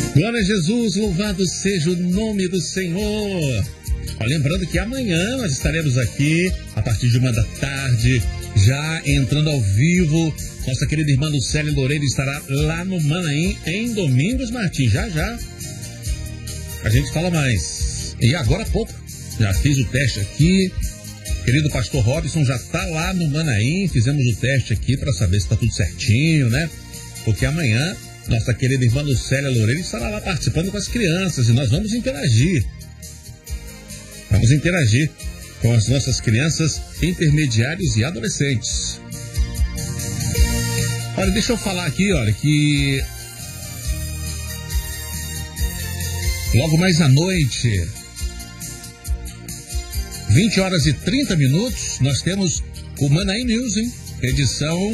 Glória a Jesus, louvado seja o nome do Senhor. Lembrando que amanhã nós estaremos aqui a partir de 1h da tarde, já entrando ao vivo. Nossa querida irmã Lucélia Loureiro estará lá no Manaim, em Domingos Martins. Já a gente fala mais. E agora há pouco, já fiz o teste aqui. Querido pastor Robson já está lá no Manaim. Fizemos o teste aqui para saber se está tudo certinho, né? Porque amanhã nossa querida irmã Lucélia Loureiro estará lá participando com as crianças e nós vamos interagir. Vamos interagir com as nossas crianças, intermediários e adolescentes. Olha, deixa eu falar aqui, olha, que logo mais à noite, 20h30, nós temos o Manaim News, hein? Edição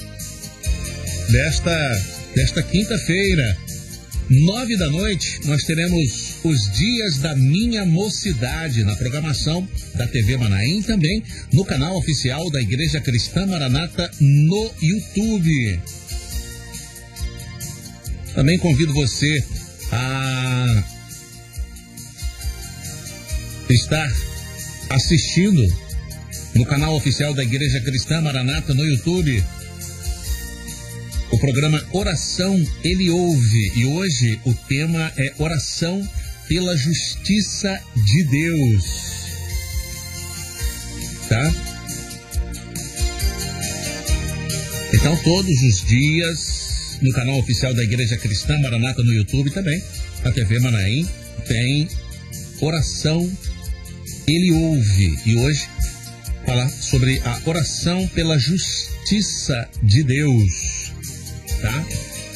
desta quinta-feira, 21h, nós teremos os Dias da Minha Mocidade na programação da TV Manaim, também no canal oficial da Igreja Cristã Maranata no YouTube. Também convido você a estar assistindo no canal oficial da Igreja Cristã Maranata no YouTube o programa Oração Ele Ouve, e hoje o tema é Oração pela Justiça de Deus, tá? Então todos os dias no canal oficial da Igreja Cristã Maranata no YouTube, também a TV Manaim, tem Oração Ele Ouve, e hoje falar sobre a oração pela justiça de Deus. Tá?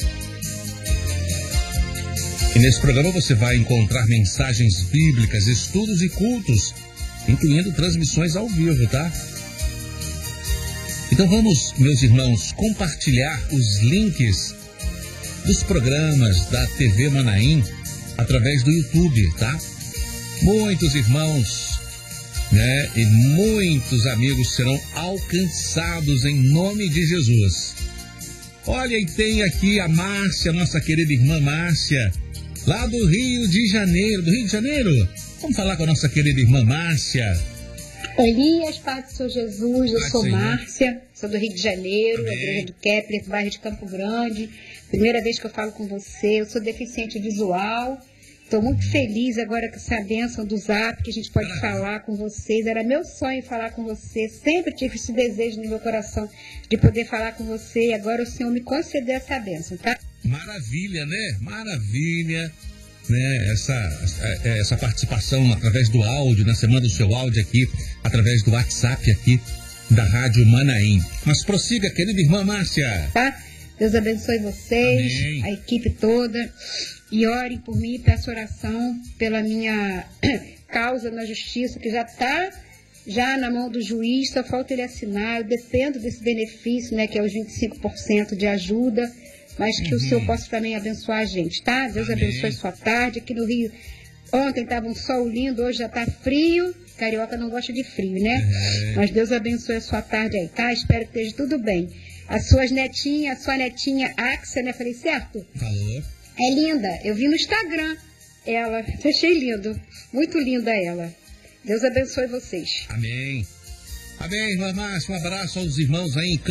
E nesse programa você vai encontrar mensagens bíblicas, estudos e cultos, incluindo transmissões ao vivo, tá? Então vamos, meus irmãos, compartilhar os links dos programas da TV Manaim através do YouTube, tá? Muitos irmãos, né, e muitos amigos serão alcançados em nome de Jesus. Olha, e tem aqui a Márcia, nossa querida irmã Márcia, lá do Rio de Janeiro. Do Rio de Janeiro? Vamos falar com a nossa querida irmã Márcia. Elias, Pai do Senhor Jesus, eu sou Márcia, sou do Rio de Janeiro, da igreja do Kepler, bairro de Campo Grande. Primeira vez que eu falo com você, eu sou deficiente visual. Estou muito feliz agora com essa bênção do Zap, que a gente pode falar com vocês. Era meu sonho falar com você. Sempre tive esse desejo no meu coração de poder falar com você. E agora o Senhor me concedeu essa bênção, tá? Maravilha, né? Maravilha, né? Essa participação através do áudio, né? Você manda o seu áudio aqui, através do WhatsApp aqui da Rádio Manaim. Mas prossiga, querida irmã Márcia. Tá? Deus abençoe vocês, amém, a equipe toda. E orem por mim, peço oração pela minha causa na justiça, que já está na mão do juiz, só falta ele assinar. Eu dependo desse benefício, né, que é os 25% de ajuda, mas que o Senhor possa também abençoar a gente, tá? Deus abençoe sua tarde. Aqui no Rio, ontem estava um sol lindo, hoje já está frio. Carioca não gosta de frio, né? Mas Deus abençoe a sua tarde aí, tá? Espero que esteja tudo bem. A sua netinha Axia, né? Falei certo? Falou. É linda, eu vi no Instagram ela, achei lindo, muito linda ela. Deus abençoe vocês. Amém. Amém, irmã Márcia, um abraço aos irmãos aí em